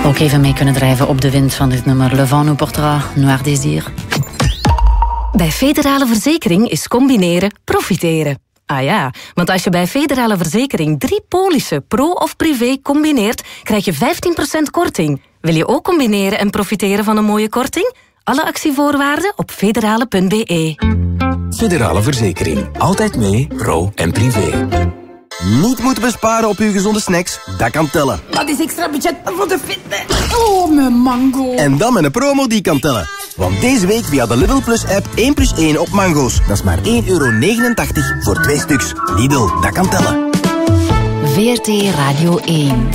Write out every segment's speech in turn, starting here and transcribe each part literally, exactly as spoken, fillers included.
Ook even mee kunnen drijven op de wind van dit nummer. Le vent nous portera, Noir Désir. Bij Federale Verzekering is combineren profiteren. Ah ja, want als je bij Federale Verzekering drie polissen, pro of privé, combineert, krijg je vijftien procent korting. Wil je ook combineren en profiteren van een mooie korting? Alle actievoorwaarden op federale punt b e. Federale Verzekering. Altijd mee, pro en privé. Niet moeten besparen op uw gezonde snacks? Dat kan tellen. Dat is extra budget voor de fitness. Oh, mijn mango. En dan met een promo die kan tellen. Want deze week via de Lidl Plus app één plus één op mango's. Dat is maar één euro negenentachtig voor twee stuks. Lidl, dat kan tellen. V R T Radio één.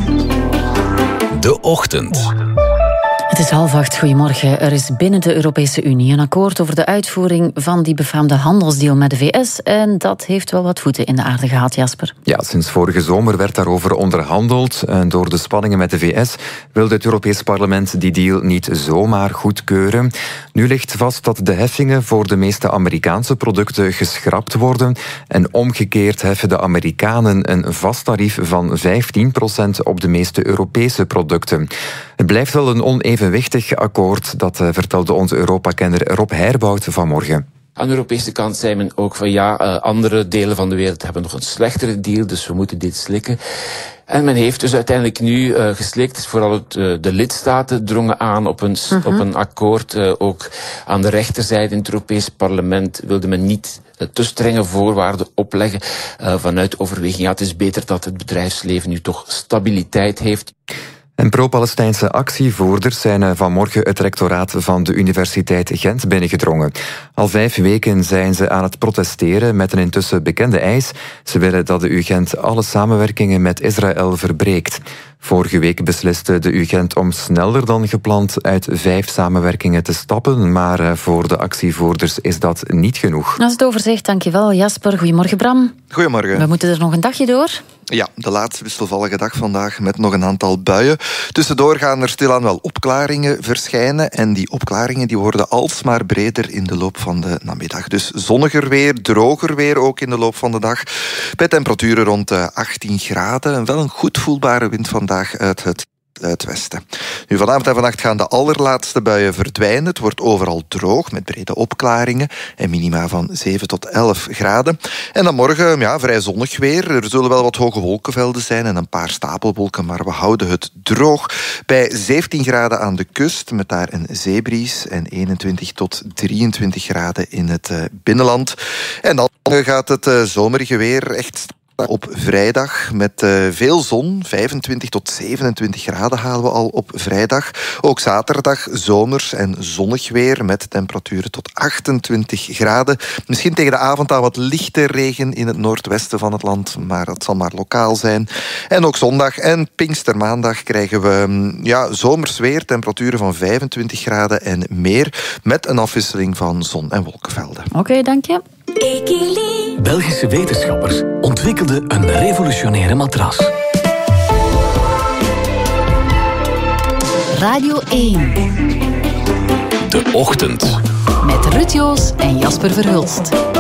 De Ochtend. Het is half acht, goedemorgen. Er is binnen de Europese Unie een akkoord over de uitvoering van die befaamde handelsdeal met de V S. En dat heeft wel wat voeten in de aarde gehad, Jasper. Ja, sinds vorige zomer werd daarover onderhandeld. En door de spanningen met de V S wilde het Europees Parlement die deal niet zomaar goedkeuren. Nu ligt vast dat de heffingen voor de meeste Amerikaanse producten geschrapt worden. En omgekeerd heffen de Amerikanen een vast tarief van vijftien procent op de meeste Europese producten. Het blijft wel een onevenwichtig akkoord, dat uh, vertelde onze Europa-kenner Rob Heirbout vanmorgen. Aan de Europese kant zei men ook van ja, uh, andere delen van de wereld hebben nog een slechtere deal, dus we moeten dit slikken. En men heeft dus uiteindelijk nu uh, geslikt, vooral het, uh, de lidstaten drongen aan op een, uh-huh. op een akkoord. Uh, ook aan de rechterzijde in het Europees Parlement wilde men niet uh, te strenge voorwaarden opleggen uh, vanuit overweging. Ja, het is beter dat het bedrijfsleven nu toch stabiliteit heeft. En pro-Palestijnse actievoerders zijn vanmorgen het rectoraat van de Universiteit Gent binnengedrongen. Al vijf weken zijn ze aan het protesteren met een intussen bekende eis. Ze willen dat de U Gent alle samenwerkingen met Israël verbreekt. Vorige week besliste de U Gent om sneller dan gepland uit vijf samenwerkingen te stappen, maar voor de actievoerders is dat niet genoeg. Dat is het overzicht, dankjewel Jasper. Goedemorgen Bram. Goedemorgen. We moeten er nog een dagje door. Ja, de laatste wisselvallige dag vandaag met nog een aantal buien. Tussendoor gaan er stilaan wel opklaringen verschijnen en die opklaringen die worden alsmaar breder in de loop van de namiddag. Dus zonniger weer, droger weer ook in de loop van de dag. Bij temperaturen rond de achttien graden en wel een goed voelbare wind vandaag uit het uit het westen. Nu, vanavond en vannacht gaan de allerlaatste buien verdwijnen. Het wordt overal droog, met brede opklaringen en minima van zeven tot elf graden. En dan morgen, ja, vrij zonnig weer. Er zullen wel wat hoge wolkenvelden zijn en een paar stapelwolken, maar we houden het droog. Bij zeventien graden aan de kust, met daar een zeebries, en eenentwintig tot drieëntwintig graden in het uh, binnenland. En dan gaat het uh, zomerige weer echt op vrijdag met uh, veel zon, vijfentwintig tot zevenentwintig graden halen we al op vrijdag. Ook zaterdag zomers en zonnig weer met temperaturen tot achtentwintig graden. Misschien tegen de avond aan wat lichte regen in het noordwesten van het land, maar dat zal maar lokaal zijn. En ook zondag en Pinkstermaandag krijgen we ja, zomers weer, temperaturen van vijfentwintig graden en meer, met een afwisseling van zon- en wolkenvelden. Oké, okay, dank je. Belgische wetenschappers ontwikkelden een revolutionaire matras. Radio één. De Ochtend. Met Ruud Joos en Jasper Verhulst.